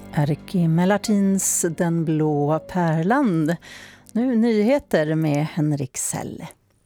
Erkki Melartins Den blå pärlan. Nu nyheter med Henrik Säll.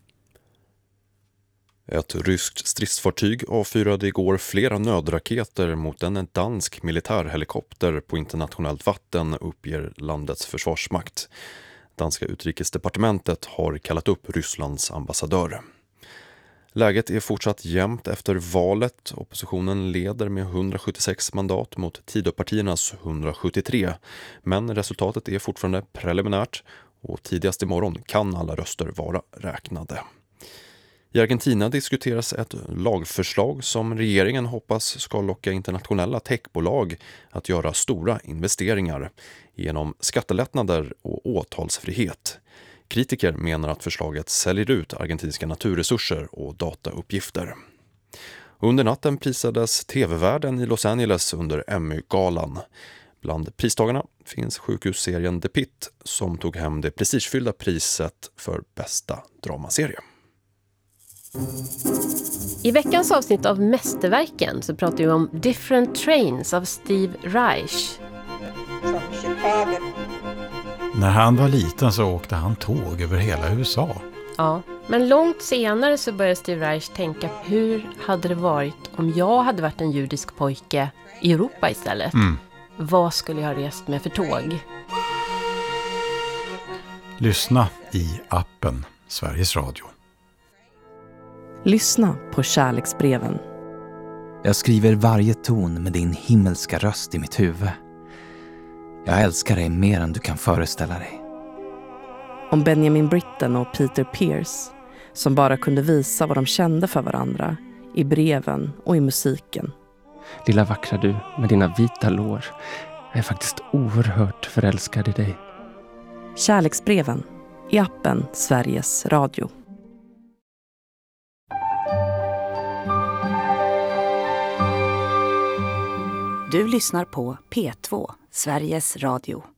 Ett ryskt stridsfartyg avfyrade igår flera nödraketer mot en dansk militärhelikopter på internationellt vatten, uppger landets försvarsmakt. Danska utrikesdepartementet har kallat upp Rysslands ambassadör. Läget är fortsatt jämnt efter valet. Oppositionen leder med 176 mandat mot Tidöpartiernas 173. Men resultatet är fortfarande preliminärt och tidigast imorgon kan alla röster vara räknade. I Argentina diskuteras ett lagförslag som regeringen hoppas ska locka internationella techbolag att göra stora investeringar genom skattelättnader och åtalsfrihet. Kritiker menar att förslaget säljer ut argentinska naturresurser och datauppgifter. Under natten prisades tv-världen i Los Angeles under Emmy-galan. Bland pristagarna finns sjukhusserien The Pitt som tog hem det prestigefyllda priset för bästa dramaserie. I veckans avsnitt av Mästerverken så pratar vi om Different Trains av Steve Reich. När han var liten så åkte han tåg över hela USA. Ja, men långt senare så började Steve Reich tänka hur hade det varit om jag hade varit en judisk pojke i Europa istället? Vad skulle jag ha rest med för tåg? Lyssna i appen Sveriges Radio. Lyssna på kärleksbreven. Jag skriver varje ton med din himmelska röst i mitt huvud. Jag älskar dig mer än du kan föreställa dig. Om Benjamin Britten och Peter Pierce som bara kunde visa vad de kände för varandra i breven och i musiken. Lilla vackra du med dina vita lår. Jag är faktiskt oerhört förälskad i dig. Kärleksbreven i appen Sveriges Radio. Du lyssnar på P2, Sveriges Radio.